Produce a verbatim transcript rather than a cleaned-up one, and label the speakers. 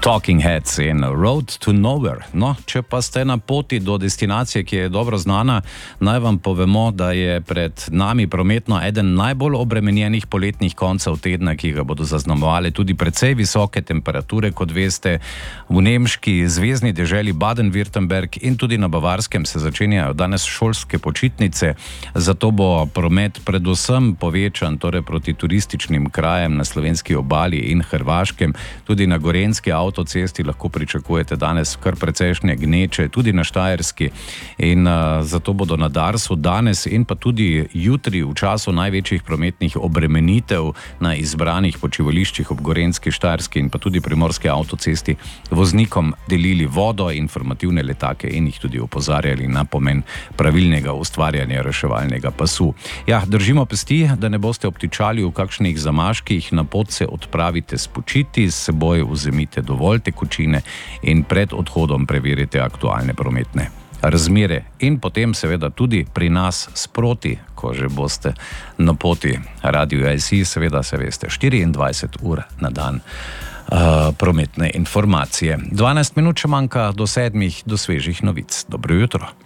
Speaker 1: Talking Heads in Road to Nowhere. No, če pa ste na poti do destinacije, ki je dobro znana, naj vam povemo, da je pred nami prometno eden najbolj obremenjenih poletnih koncev tedna, ki ga bodo zaznamovali tudi precej visoke temperature, kot veste. V nemški zvezni deželi Baden-Württemberg in tudi na Bavarskem se začenjajo danes šolske počitnice, zato bo promet predvsem povečan, torej proti turističnim krajem na slovenski obali in Hrvaškem, tudi na Gorenjski avtocesti lahko pričakujete danes kar precejšnje gneče, tudi na Štajerski, in uh, zato bodo na Darsu danes in pa tudi jutri v času največjih prometnih obremenitev na izbranih počivališčih ob Gorenjski, Štajerski in pa tudi Primorski avtocesti voznikom delili vodo, informativne letake in jih tudi opozarjali na pomen pravilnega ustvarjanja reševalnega pasu. Ja, držimo pesti, da ne boste obtičali v kakšnih zamaških, na pot se odpravite spočiti, s seboj vzemite dovolj tekočine in pred odhodom preverite aktualne prometne razmere. In potem seveda tudi pri nas sproti, ko že boste na poti. Radio I C, seveda se veste, štiriindvajset ur na dan uh, prometne informacije. dvanajst minut še manjka do sedmih, do svežih novic. Dobro jutro.